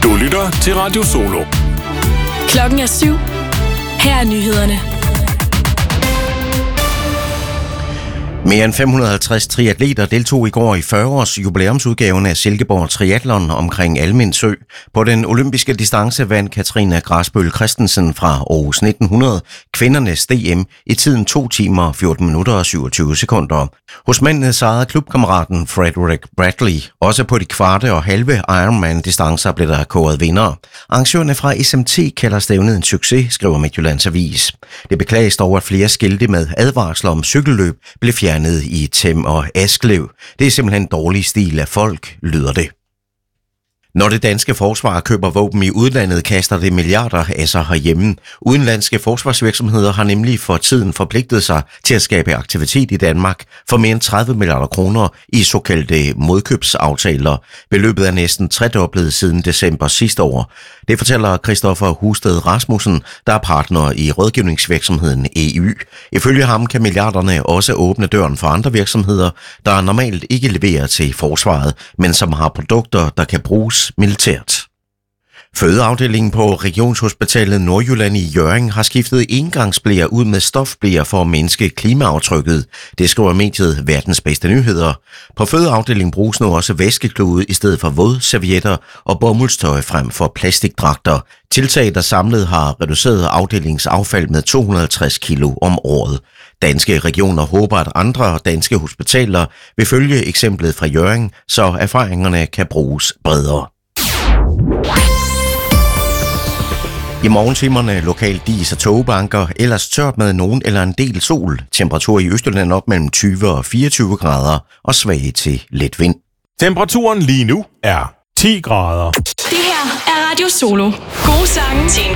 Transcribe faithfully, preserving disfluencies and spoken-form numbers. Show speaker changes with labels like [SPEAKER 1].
[SPEAKER 1] Du lytter til Radio Solo.
[SPEAKER 2] Klokken er syv. Her er nyhederne.
[SPEAKER 3] Mere end fem hundrede og halvtreds triatleter deltog i går i fyrre års jubilæumsudgaven af Silkeborg Triathlon omkring Almind Sø. På den olympiske distance vandt Katrine Grasbøl Christensen fra Aarhus nitten hundrede kvindernes D M i tiden to timer, fjorten minutter og syvogtyve sekunder. Hos mændene sejrede klubkammeraten Frederick Bradley. Også på de kvarte og halve Ironman-distancer blev der kåret vinder. Arrangørerne fra S M T kalder stævnet en succes, skriver Midtjyllands Avis. Det beklages dog, at flere skilte med advarsler om cykelløb blev fjernet i Them og Asklev. Det er simpelthen dårlig stil af folk, lyder det. Når det danske forsvar køber våben i udlandet, kaster det milliarder af sig herhjemme. Udenlandske forsvarsvirksomheder har nemlig for tiden forpligtet sig til at skabe aktivitet i Danmark for mere end tredive milliarder kroner i såkaldte modkøbsaftaler. Beløbet er næsten tredoblet siden december sidste år. Det fortæller Christoffer Husted Rasmussen, der er partner i rådgivningsvirksomheden E Y. Ifølge ham kan milliarderne også åbne døren for andre virksomheder, der normalt ikke leverer til forsvaret, men som har produkter, der kan bruges militært. Fødeafdelingen på Regionshospitalet Nordjylland i Hjørring har skiftet engangsbleer ud med stofbleer for at mindske klimaaftrykket. Det skriver mediet Verdens Bedste Nyheder. På fødeafdelingen bruges nu også væskeklude i stedet for vådservietter og bomuldstøj frem for plastikdragter. Tiltag, der samlet har reduceret afdelingsaffald med to hundrede og halvtreds kilo om året. Danske regioner håber, at andre danske hospitaler vil følge eksemplet fra Hjørring, så erfaringerne kan bruges bredere. I morgentimerne lokalt dis og togbanker, ellers tørt med nogen eller en del sol. Temperatur i Østjylland op mellem tyve og fireogtyve grader og svag til let vind.
[SPEAKER 1] Temperaturen lige nu er ti grader.
[SPEAKER 2] Det her er Radio Solo. Gode sange til en